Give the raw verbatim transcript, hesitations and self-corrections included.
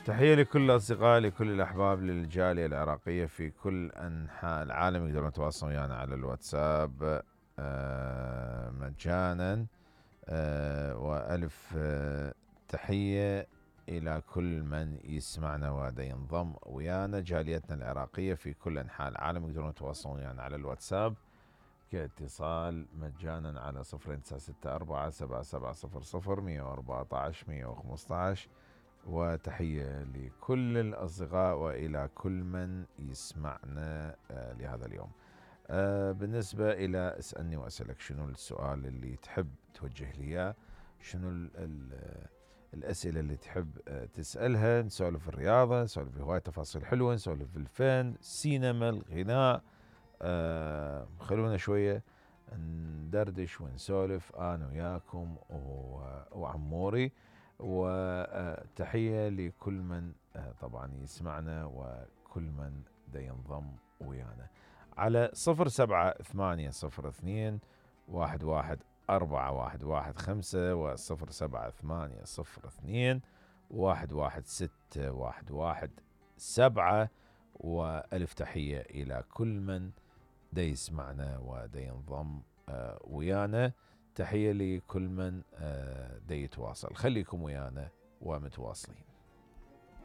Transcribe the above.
تحية لكل الأصدقاء، لكل الأحباب، للجالية العراقية في كل أنحاء العالم. يقدرون يتواصلون ويانا على الواتساب آه مجانا. آه وألف آه تحية إلى كل من يسمعنا ودا ينضم ويانا. جاليتنا العراقية في كل أنحاء العالم يقدرون يتواصلون ويانا على الواتساب كاتصال مجانا على صفر تسعة ستة أربعة سبعة سبعة صفر صفر مية وأربعة عشر مية وخمسة عشر. وتحية لكل الأصدقاء وإلى كل من يسمعنا آه لهذا اليوم. آه بالنسبة إلى اسألني وأسألك، شنو السؤال اللي تحب توجه لي إياه؟ شنو ال ال الأسئلة اللي تحب آه تسألها؟ نسولف الرياضة، نسولف هواية تفاصيل حلوة، نسولف الفن، السينما، الغناء. آه خلونا شوية ندردش ونسولف أنا وياكم وعموري. وتحية لكل من طبعا يسمعنا وكل من دا ينضم ويانا على صفر سبعة ثمانية صفر اثنين واحد واحد أربعة واحد واحد خمسة وصفر سبعة ثمانية صفر اثنين واحد واحد ستة واحد واحد سبعة. وألف تحية إلى كل من دا يسمعنا ودا ينضم آه ويانا. تحية لكل من آه دا يتواصل. خليكم ويانا ومتواصلين.